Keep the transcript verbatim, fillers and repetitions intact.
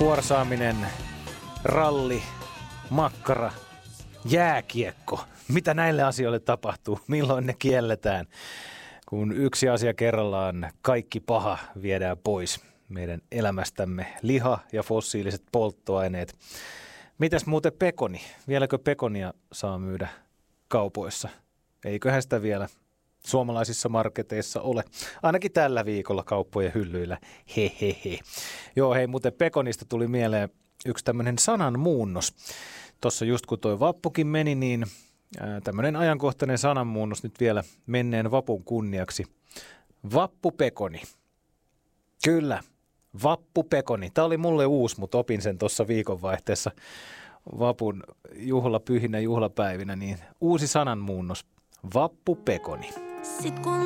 kuorsaaminen, ralli, makkara, jääkiekko. Mitä näille asioille tapahtuu? Milloin ne kielletään? Kun yksi asia kerrallaan kaikki paha viedään pois meidän elämästämme. Liha ja fossiiliset polttoaineet. Mitäs muuten pekoni? Vieläkö pekonia saa myydä kaupoissa? Eiköhän sitä vielä suomalaisissa marketeissa ole. Ainakin tällä viikolla kauppojen hyllyillä. Hehehe. Joo, hei, muuten pekonista tuli mieleen yksi tämmöinen sananmuunnos. Tuossa just kun toi vappukin meni, niin tämmöinen ajankohtainen sananmuunnos nyt vielä menneen vapun kunniaksi. Vappupekoni. Kyllä, vappupekoni. Tämä oli mulle uusi, mutta opin sen tuossa viikonvaihteessa vapun juhlapyhinä juhlapäivinä, niin uusi sananmuunnos. Vappupekoni.